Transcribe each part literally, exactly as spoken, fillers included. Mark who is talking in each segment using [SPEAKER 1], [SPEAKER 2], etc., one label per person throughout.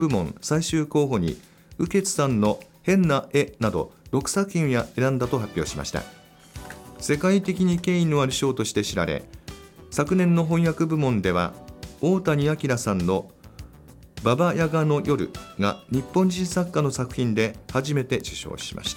[SPEAKER 1] 部門最終候補に雨穴さんの変な絵などろくさく品を選んだと発表しました。世界的に権威のある賞として知られ、昨年の翻訳部門では大谷明さんのババヤガの夜が日本人作家の作品で初めて受賞しました。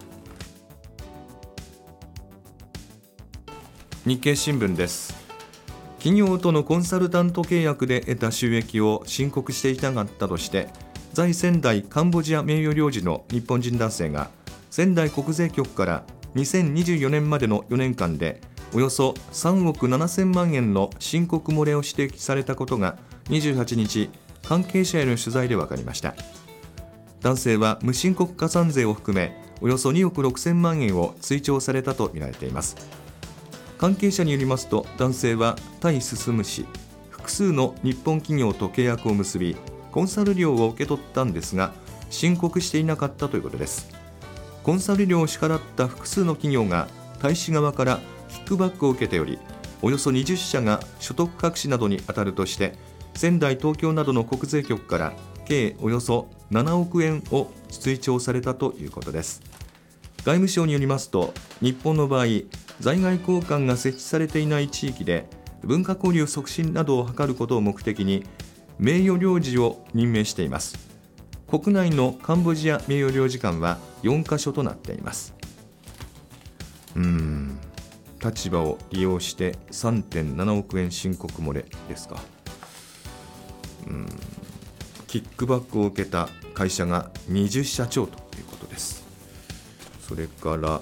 [SPEAKER 1] 日経新聞です。企業とのコンサルタント契約で得た収益を申告していなかったとして在仙台カンボジア名誉領事の日本人男性が仙台国税局からにせんにじゅうよねんまでのよねんかんでおよそさんおくななせんまんえんの申告漏れを指摘されたことがにじゅうはちにち関係者への取材で分かりました。男性は無申告加算税を含めおよそにおくろくせんまんえんを追徴されたとみられています。関係者によりますと、男性はタイ進市複数の日本企業と契約を結びコンサル料を受け取ったんですが申告していなかったということです。コンサル料を支払った複数の企業が大使側からキックバックを受けており、およそにじゅっしゃが所得隠しなどに当たるとして仙台、東京などの国税局から計およそななおくえんを追徴されたということです。外務省によりますと、日本の場合在外公館が設置されていない地域で文化交流促進などを図ることを目的に名誉領事を任命しています。国内のカンボジア名誉領事館はよんかしょとなっています。うーん立場を利用して さんてんななおくえん申告漏れですか。うーんキックバックを受けた会社がにじゅっしゃちょうということです。それから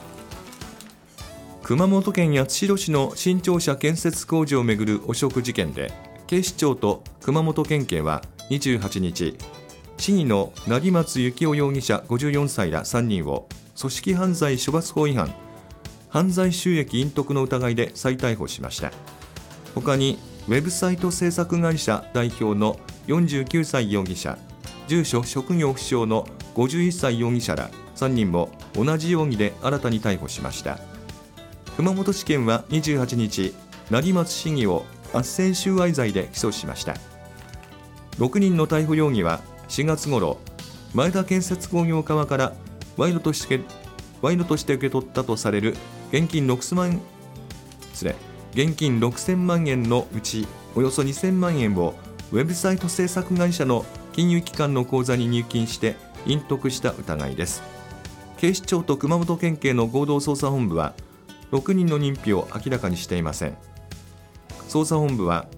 [SPEAKER 1] 熊本県八代市の新庁舎建設工事をめぐる汚職事件で、警視庁と熊本県警はにじゅうはちにち、市議の成松幸男容疑者ごじゅうよんさいらさんにんを組織犯罪処罰法違反、犯罪収益隠匿の疑いで再逮捕しました。他にウェブサイト制作会社代表のよんじゅうきゅうさい容疑者、住所職業不詳のごじゅういっさい容疑者らさんにんも同じ容疑で新たに逮捕しました。熊本地検はにじゅうはちにち、成松市議を斡旋収賄罪で起訴しました。ろくにんの逮捕容疑はしがつ頃、前田建設工業側から賄賂として賄賂として受け取ったとされる現金ろくせんまん失礼現金ろくせんまんえんのうちおよそにせんまんえんをウェブサイト制作会社の金融機関の口座に入金して隠匿した疑いです。警視庁と熊本県警の合同捜査本部はろくにんの認否を明らかにしていません。捜査本部は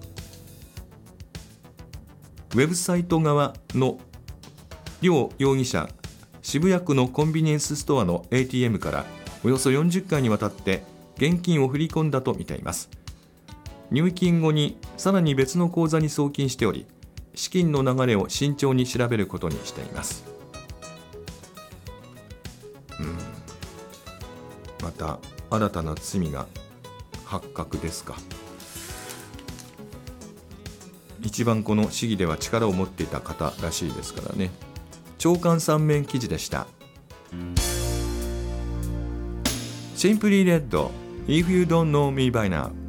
[SPEAKER 1] ウェブサイト側の両容疑者、渋谷区のコンビニエンスストアの エーティーエム からおよそよんじゅっかいにわたって現金を振り込んだとみています。入金後にさらに別の口座に送金しており、資金の流れを慎重に調べることにしています。うんまた新たな罪が発覚ですか。一番この市議では力を持っていた方らしいですからね。朝刊さんめん記事でした。シンプリーレッド If you don't know me by now